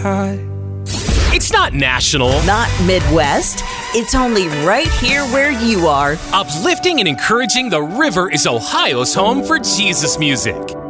high. It's not national, not Midwest. It's only right here where you are. Uplifting and encouraging, the River is Ohio's home for Jesus music.